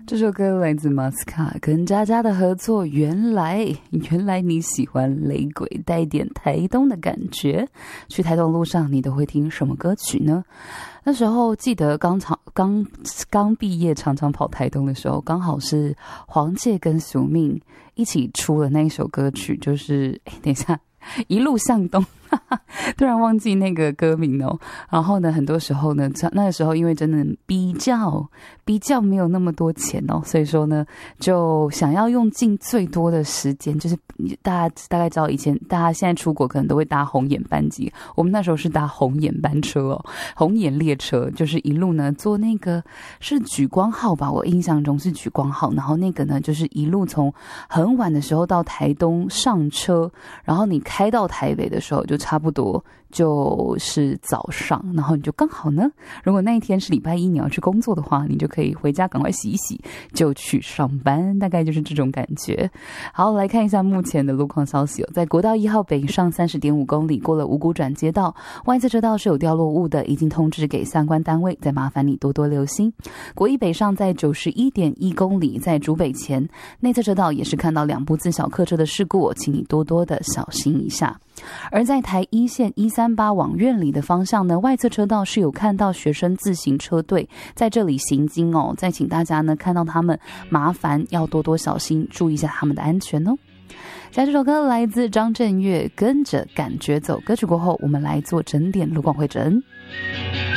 这首歌来自马斯卡跟佳佳的合作，原来你喜欢雷鬼带一点台东的感觉。去台东路上你都会听什么歌曲呢？那时候记得刚毕业常常跑台东的时候，刚好是黄玠跟宿命一起出了那一首歌曲，就是等一下一路向东突然忘记那个歌名哦。然后呢，很多时候呢，那个时候因为真的比较没有那么多钱哦，所以说呢，就想要用尽最多的时间，就是大家大概知道以前大家现在出国可能都会搭红眼班机，我们那时候是搭红眼班车哦，红眼列车，就是一路呢坐那个是莒光号吧，我印象中是莒光号，然后那个呢就是一路从很晚的时候到台东上车，然后你开到台北的时候就差不多就是早上，然后你就刚好呢，如果那一天是礼拜一你要去工作的话，你就可以回家赶快洗一洗就去上班，大概就是这种感觉。好，来看一下目前的路况消息哦。在国道1号北上 30.5 公里，过了五股转接道，外侧车道是有掉落物的，已经通知给相关单位，再麻烦你多多留心。国一北上在 91.1 公里，在竹北前内侧车道也是看到2部自小客车的事故，请你多多的小心一下。而在台一线138往苑里的方向呢，外侧车道是有看到学生自行车队在这里行经哦，再请大家呢看到他们麻烦要多多小心，注意一下他们的安全哦。下这首歌来自张震岳，跟着感觉走。歌曲过后，我们来做整点路况会诊。